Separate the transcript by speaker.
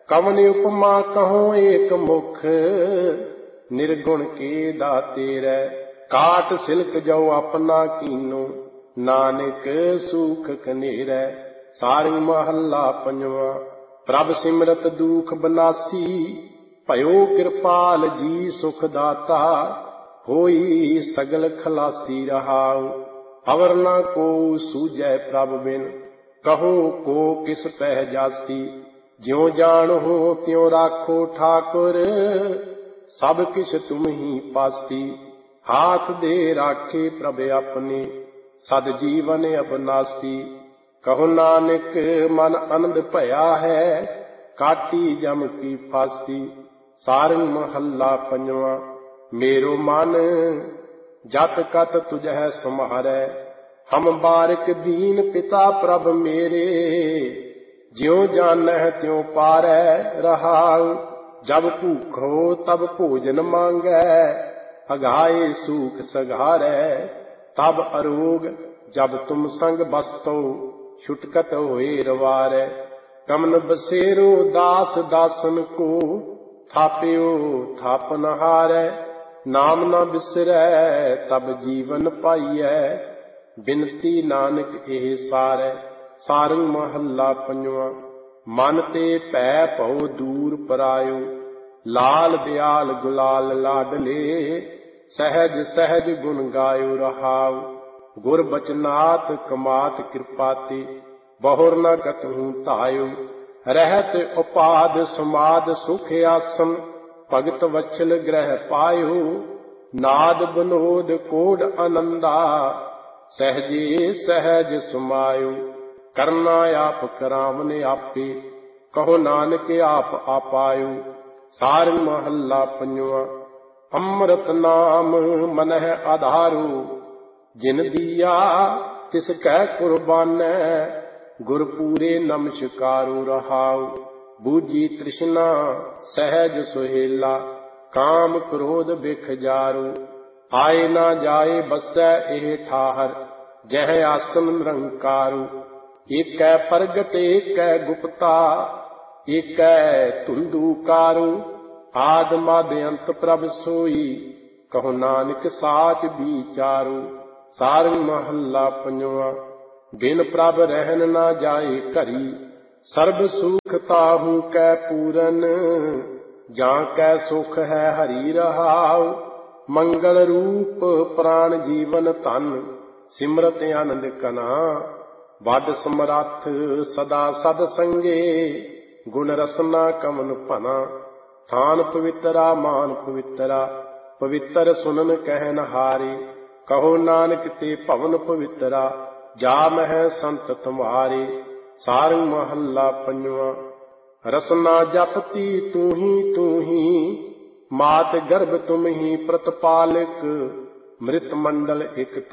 Speaker 1: कवन उपमा कहो एक मुख, निर्गुण के दाते रै। काट सिलक जो अपना कीनो, नानक सूख कनेरै। सारंग महला पंजवा। प्रभ सिमरत दुख बनासी, भयो कृपाल जी सुख दाता। होई सगल खलासी रहाऊ, अवर न को सूझै प्रभ बिन। कहो को किस पह जासी, ज्यों जानो त्यों राखो ठाकुर। सब किछ तुम ही पासी, हाथ दे राखे प्रभ अपने। सद जीवन अबनासी, कहो नानक मन आनंद भया है। काटी जम की फांसी। सारंग महला पंजवा। मेरो मन जत कत तुझै समारै। हम बारिक दीन पिता प्रभ मेरे, ज्यों जानह त्यों पारै रहाऊ। जब भूखो तब भोजन मांगै, अघाए सूख सघारै। तब अरोग जब तुम संग बसतो, छुटकत होए रवारै। कमन बसेरो दास दासन को, थाप्यो थापन हारै। नाम न बिसरै तब जीवन पाइयै, बिनती नानक एह सारै। सारंग महला पंजवा। मन ते भै भਉ दूर परायो, लाल दयाल गुलाल लाडले। सहज सहज गुण गायो रहाऊ, गुर बचनात कमात कृपाते। बहुर न कतहु धायो, रहत उपाद समाद सुख आसन। भगत वत्सल ग्रह पायो, नाद बनोद कोड आनंदा। सहजे सहज समायो, करना आप करावन आपे। कहो नानक आप आपायो। सारंग महला पंजवा। अमृत नाम मनह आधारो, जिन दिया तिस कै कुर्बानै। गुर पूरे नमस्कारो रहाऊ, बूझी तृष्णा सहज सुहेला। काम क्रोध बिख जारो, आए ना जाए बसै एह ठाहर। जह आसन निरंकारो, एकै प्रगट एकै गुप्ता। एकै धुंधुकारो, आद मद अंत प्रभ सोई। कहो नानक साच विचारो। सारंग महला पंजवा। बिन प्रभ रहन ना जाए घरी, सर्ब सुख ताहू कै पूरन। जां कै सुख है हरि रहाऊ, मंगल रूप प्राण जीवन धन। सिमरत आनंद कना, बड समरथ सदा सद संगे। गुण रसना कमन भना, थान पवित्रा मान पवित्रा। पवित्र सुनन कहन हारे, कहो नानक ते भवन पवित्रा। जा मह संत तुम्हारे। सारंग महला पंजवा। रसना जपती तू ही, मात गर्भ तुम ही प्रतिपालक। मृत मंडल एक